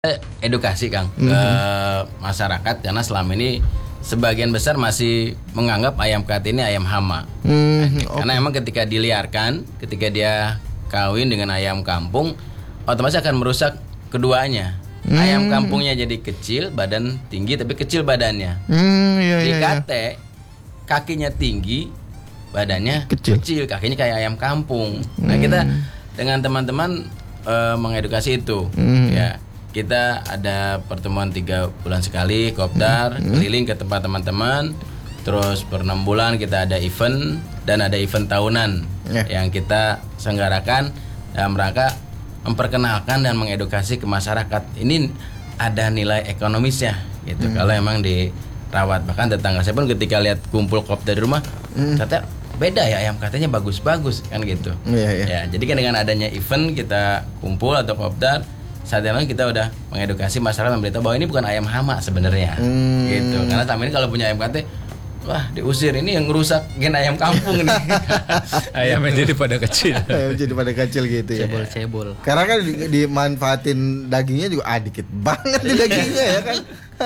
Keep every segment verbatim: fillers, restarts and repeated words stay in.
Edukasi Kang mm-hmm. ke masyarakat karena selama ini sebagian besar masih menganggap ayam katet ini ayam hama. Mm-hmm. Karena okay. emang ketika diliarkan, ketika dia kawin dengan ayam kampung, otomatis akan merusak keduanya. Mm-hmm. Ayam kampungnya jadi kecil, badan tinggi tapi kecil badannya. Mm, iya, Di iya, katet kakinya tinggi, badannya kecil, kecil kakinya kayak ayam kampung. Mm. Nah kita dengan teman-teman uh, mengedukasi itu, mm. ya. Kita ada pertemuan tiga bulan sekali, kopdar, hmm. keliling ke tempat teman-teman. Terus per enam bulan kita ada event dan ada event tahunan yeah. yang kita selenggarakan dalam rangka memperkenalkan dan mengedukasi ke masyarakat. Ini ada nilai ekonomisnya, gitu. Hmm. Kalau emang dirawat, bahkan tetangga saya pun ketika lihat kumpul kopdar di rumah, hmm. kata beda ya ayam katanya bagus-bagus kan gitu. Yeah, yeah. Ya, jadi kan dengan adanya event kita kumpul atau kopdar. Saat ini kita udah mengedukasi masyarakat, memberitahu bahwa ini bukan ayam hama sebenarnya, hmm. gitu. Karena selama ini kalau punya ayam katet, wah diusir, ini yang ngerusak gen ayam kampung nih. Ayamnya jadi pada kecil. Ayam jadi pada kecil gitu ya. Cebol-cebol. Karena kan di, dimanfaatin dagingnya juga ah, dikit banget di dagingnya ya kan.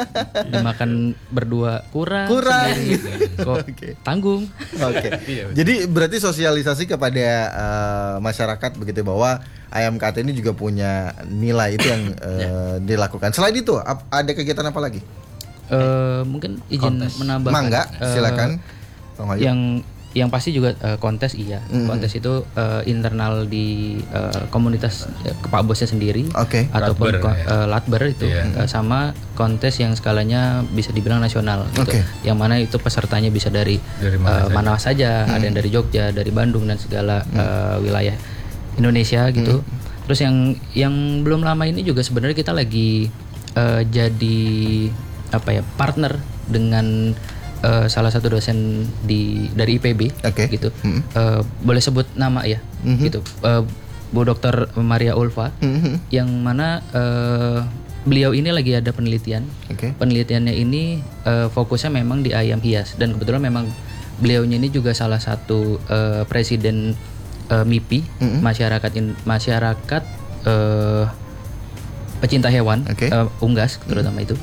Dimakan berdua kurang. Kurang. Kok okay. tanggung. Oke. Okay. Jadi berarti sosialisasi kepada uh, masyarakat begitu bahwa ayam katet ini juga punya nilai itu yang uh, ya. dilakukan. Selain itu ada kegiatan apa lagi? Uh, mungkin izin kontes. menambah. Mangga, silakan. Uh, yang yang pasti juga uh, kontes iya. Mm-hmm. Kontes itu uh, internal di uh, komunitas uh, Pak Bosnya sendiri, okay. ataupun Latber, ko- ya. uh, Latber itu, yeah. uh, sama kontes yang skalanya bisa dibilang nasional, gitu. Okay. Yang mana itu pesertanya bisa dari, dari mana, uh, saja. mana saja, mm-hmm. ada yang dari Jogja, dari Bandung dan segala mm-hmm. uh, wilayah Indonesia gitu. Mm-hmm. Terus yang yang belum lama ini juga sebenarnya kita lagi uh, jadi apa ya partner dengan Uh, salah satu dosen di dari I P B, okay. gitu. Mm-hmm. Uh, boleh sebut nama ya, mm-hmm. gitu. Uh, Bu Dokter Maria Ulfa, mm-hmm. yang mana uh, beliau ini lagi ada penelitian. Okay. Penelitiannya ini uh, fokusnya memang di ayam hias, dan kebetulan memang beliaunya ini juga salah satu uh, presiden uh, M I P I, mm-hmm. masyarakat in, masyarakat uh, pecinta hewan, okay. uh, Unggas terutama mm-hmm. itu.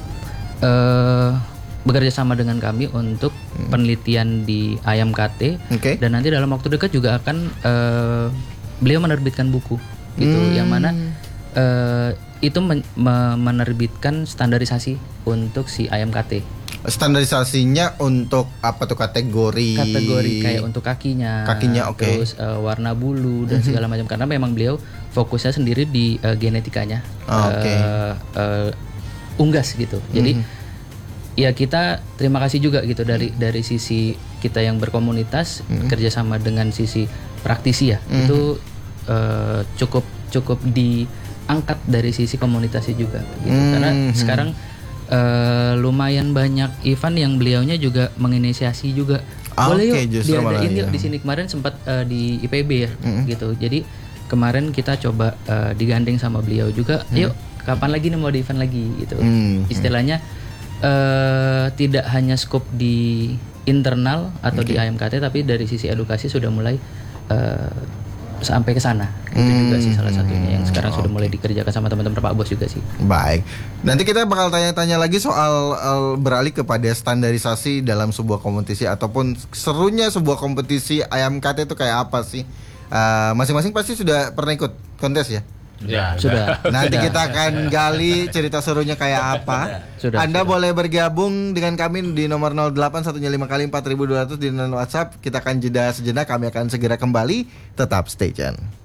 Uh, bekerja sama dengan kami untuk hmm. penelitian di ayam katet, okay. dan nanti dalam waktu dekat juga akan uh, beliau menerbitkan buku gitu, hmm. yang mana uh, itu men- menerbitkan standarisasi untuk si ayam katet. Standarisasinya untuk apa tuh, kategori? Kategori kayak untuk kakinya, kakinya oke. Okay. Terus uh, warna bulu dan segala macam, karena memang beliau fokusnya sendiri di uh, genetikanya, oh, okay. uh, uh, unggas gitu. Jadi hmm. ya kita terima kasih juga gitu dari dari sisi kita yang berkomunitas, mm-hmm. kerjasama dengan sisi praktisi ya, mm-hmm. itu uh, cukup cukup diangkat dari sisi komunitasnya juga gitu. Mm-hmm. Karena sekarang uh, lumayan banyak event yang beliaunya juga menginisiasi juga. Ah, boleh okay, yuk diadain yuk ya. Di sini kemarin sempat uh, di I P B ya, mm-hmm. gitu. Jadi kemarin kita coba uh, digandeng sama beliau juga, mm-hmm. yuk kapan lagi nih mau di event lagi gitu. Mm-hmm. Istilahnya Uh, tidak hanya skop di internal atau okay. di ayam katet, tapi dari sisi edukasi sudah mulai uh, sampai ke sana. Itu hmm. juga sih salah satunya yang sekarang okay. sudah mulai dikerjakan sama teman-teman Pak Bos juga sih. Baik. Nanti kita bakal tanya-tanya lagi soal uh, beralih kepada standarisasi dalam sebuah kompetisi ataupun serunya sebuah kompetisi ayam katet itu kayak apa sih? Uh, masing-masing pasti sudah pernah ikut kontes ya? Ya, sudah. Nanti kita akan gali cerita serunya kayak apa. Sudah, Anda sudah. boleh bergabung dengan kami di nomor nol delapan satu lima kali empat ribu dua ratus di WhatsApp. Kita akan jeda sejenak, kami akan segera kembali. Tetap stay tune.